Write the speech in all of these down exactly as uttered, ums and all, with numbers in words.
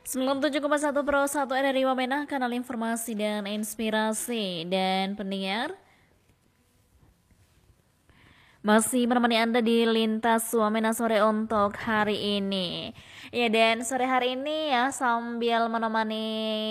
sembilan puluh tujuh koma satu Pro satu R R I Wamena, kanal informasi dan inspirasi. Dan pendengar, masih menemani Anda di Lintas Wamena sore untuk hari ini. Ya, dan sore hari ini ya sambil menemani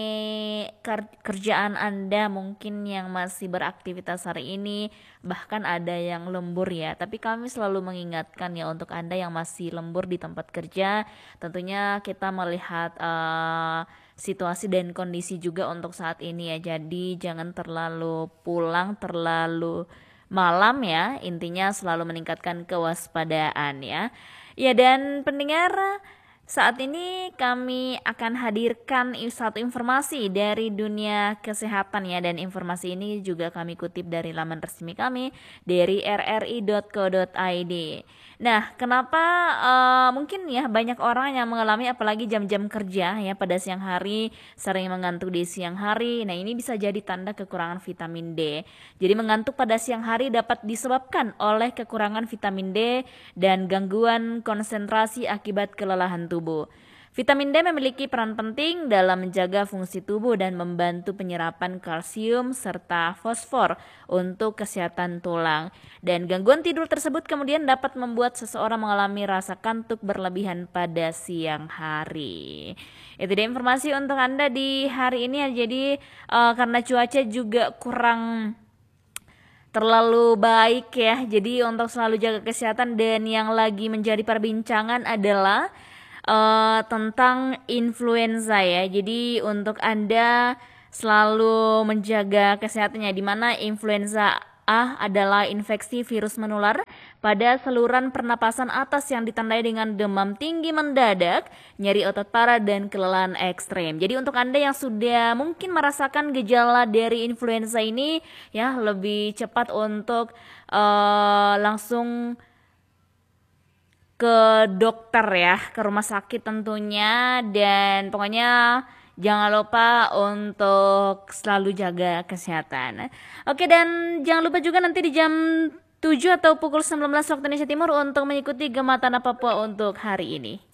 kerjaan Anda mungkin yang masih beraktivitas hari ini, bahkan ada yang lembur ya. Tapi kami selalu mengingatkan ya untuk Anda yang masih lembur di tempat kerja, tentunya kita melihat uh, situasi dan kondisi juga untuk saat ini ya. Jadi jangan terlalu pulang terlalu malam ya, intinya selalu meningkatkan kewaspadaan ya. Ya, dan pendengar, saat ini kami akan hadirkan satu informasi dari dunia kesehatan ya, dan informasi ini juga kami kutip dari laman resmi kami dari r r i dot co dot i d. Nah, kenapa uh, mungkin ya banyak orang yang mengalami apalagi jam-jam kerja ya pada siang hari, sering mengantuk di siang hari. Nah, ini bisa jadi tanda kekurangan vitamin D. Jadi mengantuk pada siang hari dapat disebabkan oleh kekurangan vitamin D dan gangguan konsentrasi akibat kelelahan tubuh. Vitamin D memiliki peran penting dalam menjaga fungsi tubuh dan membantu penyerapan kalsium serta fosfor untuk kesehatan tulang. Dan gangguan tidur tersebut kemudian dapat membuat seseorang mengalami rasa kantuk berlebihan pada siang hari. Itu dia informasi untuk Anda di hari ini ya. Jadi uh, karena cuaca juga kurang terlalu baik ya, jadi untuk selalu jaga kesehatan. Dan yang lagi menjadi perbincangan adalah uh, tentang influenza ya. Jadi untuk Anda selalu menjaga kesehatannya, di mana influenza A adalah infeksi virus menular pada saluran pernapasan atas yang ditandai dengan demam tinggi mendadak, nyeri otot parah, dan kelelahan ekstrem. Jadi untuk Anda yang sudah mungkin merasakan gejala dari influenza ini ya, lebih cepat untuk uh, langsung ke dokter ya, ke rumah sakit tentunya. Dan pokoknya jangan lupa untuk selalu jaga kesehatan. Oke, dan jangan lupa juga nanti di jam tujuh atau pukul sembilan belas waktu Indonesia Timur untuk mengikuti Gema Tanah Papua untuk hari ini.